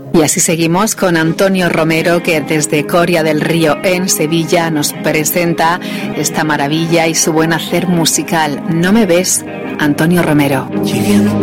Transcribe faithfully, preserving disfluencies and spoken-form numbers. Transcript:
Y así seguimos con Antonio Romero, que desde Coria del Río en Sevilla nos presenta esta maravilla y su buen hacer musical. No me ves, Antonio Romero.